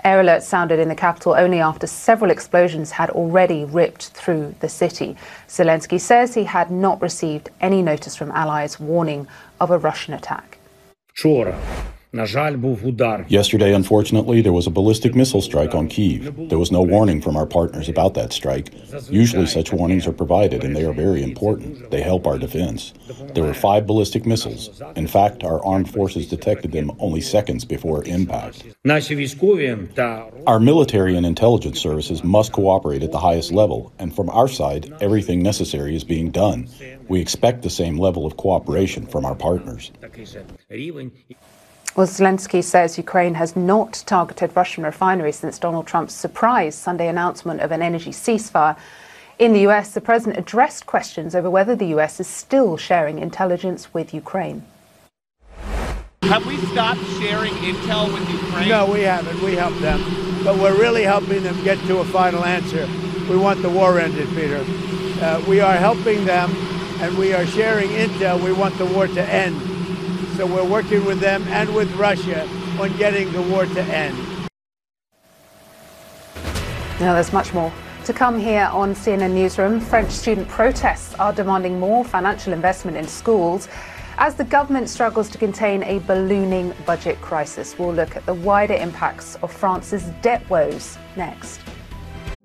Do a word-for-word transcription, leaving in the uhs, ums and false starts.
Air alerts sounded in the capital only after several explosions had already ripped through the city. Zelensky says he had not received any notice from allies warning of a Russian attack. Yesterday, unfortunately, there was a ballistic missile strike on Kyiv. There was no warning from our partners about that strike. Usually such warnings are provided, and they are very important. They help our defense. There were five ballistic missiles. In fact, our armed forces detected them only seconds before impact. Our military and intelligence services must cooperate at the highest level, and from our side, everything necessary is being done. We expect the same level of cooperation from our partners. Well, Zelensky says Ukraine has not targeted Russian refineries since Donald Trump's surprise Sunday announcement of an energy ceasefire. In the U S, the president addressed questions over whether the U S is still sharing intelligence with Ukraine. Have we stopped sharing intel with Ukraine? No, we haven't. We help them. But we're really helping them get to a final answer. We want the war ended, Peter. Uh, we are helping them, and we are sharing intel. We want the war to end. So we're working with them and with Russia on getting the war to end. Now, there's much more to come here on C N N Newsroom. French student protests are demanding more financial investment in schools as the government struggles to contain a ballooning budget crisis. We'll look at the wider impacts of France's debt woes next.